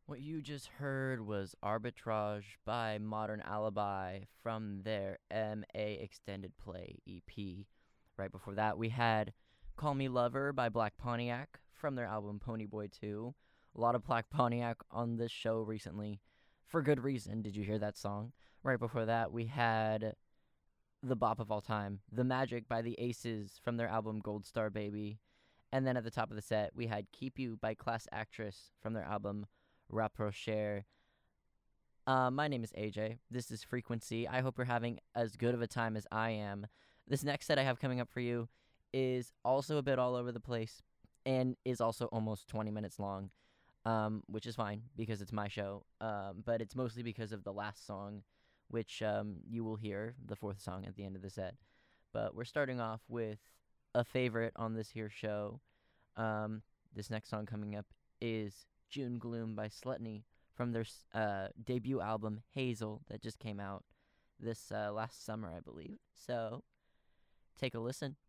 What you just heard was Arbitrage by Modern Alibi from their MA Extended Play EP. Right before that, we had Call Me Lover by Black Pontiac from their album Ponyboy 2. A lot of Black Pontiac on this show recently, for good reason. Did you hear that song? Right before that, we had the bop of all time, The Magic by the Aces from their album Gold Star Baby. And then at the top of the set, we had Keep You by Class Actress from their album Rapprocher. My name is AJ. This is Frequency. I hope you're having as good of a time as I am. This next set I have coming up for you is also a bit all over the place and is also almost 20 minutes long, which is fine because it's my show. But it's mostly because of the last song, which you will hear, the fourth song at the end of the set. But we're starting off with a favorite on this here show. This next song coming up is June Gloom by Slutney from their debut album Hazel that just came out this last summer, I believe. So take a listen.